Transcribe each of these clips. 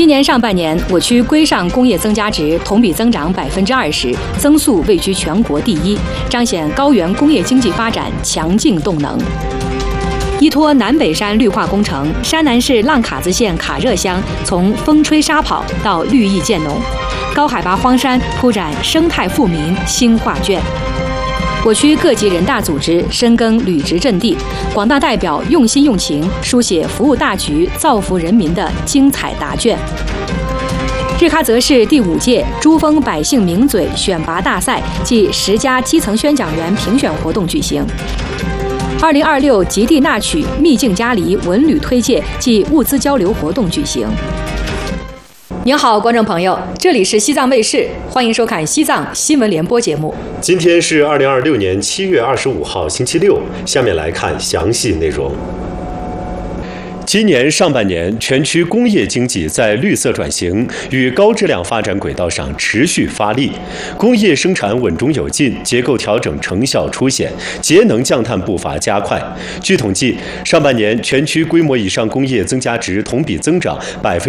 年上半年，我区规上工业增加值同比增长20%，增速位居全国第一，彰显高原工业经济发展强劲动能。依托南北山绿化工程，山南市浪卡子县卡热乡从风吹沙跑到绿意渐浓，高海拔荒山铺展生态富民新画卷。我区各级人大组织深耕履职阵地，广大代表用心用情，书写服务大局、造福人民的精彩答卷。日喀则市第5届珠峰百姓名嘴选拔大赛暨10家基层宣讲员评选活动举行。2026极地纳曲秘境嘉黎文旅推介暨物资交流活动举行。您好，观众朋友，这里是西藏卫视，欢迎收看西藏新闻联播节目。 今天是2026年7月25号，星期六。下面来看详细内容。今年上半年，全区工业经济在绿色转型与高质量发展轨道上持续发力，工业生产稳中有进，结构调整成效凸显，节能降碳步伐加快。据统计，上半年全区规模以上工业增加值同比增长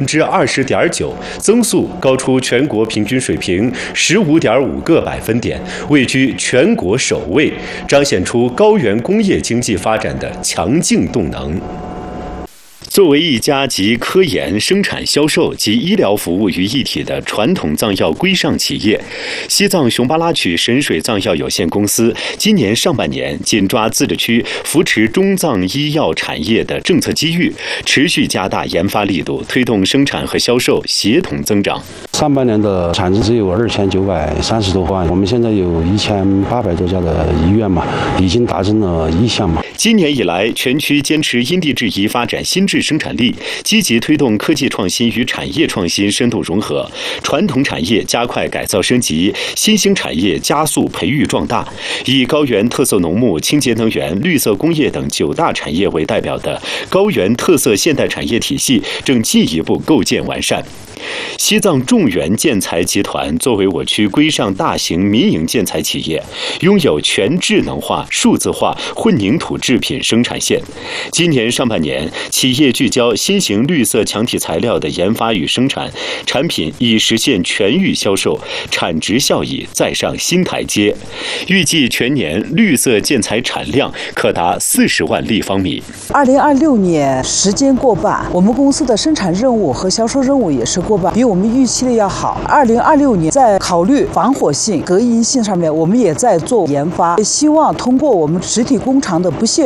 20.9%，增速高出全国平均水平15.5个百分点，位居全国首位，彰显出高原工业经济发展的强劲动能。作为一家集科研、生产、销售及医疗服务于一体的传统藏药规上企业，西藏雄巴拉曲神水藏药有限公司今年上半年紧抓自治区扶持中藏医药产业的政策机遇，持续加大研发力度，推动生产和销售协同增长。 上半年的产值只有2930多万，我们现在有1800多家的医院嘛，已经达成了1项嘛。 今年以来，全区坚持因地制宜发展新质生产力，积极推动科技创新与产业创新深度融合，传统产业加快改造升级，新兴产业加速培育壮大。以高原特色农牧、清洁能源、绿色工业等9大产业为代表的高原特色现代产业体系正进一步构建完善。西藏众源建材集团作为我区规上大型民营建材企业，拥有全智能化、数字化混凝土制品生产线。今年上半年，企业聚焦新型绿色强体材料的研发与生产，产品已实现全域销售，产值效益再上新台阶。预计全年绿色建材产量可达40万立方米。 2026年时间过半，我们公司的生产任务和销售任务也是过半，比我们预期的要好。2026年在考虑防火性、隔音性上面，我们也在做研发，希望通过我们实体工厂的不懈